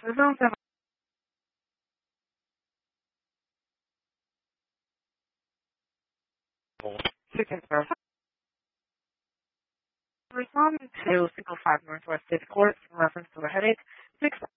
Zone 7. Chicken Star. Responding to 605 Northwest State Court in reference to a headache. 6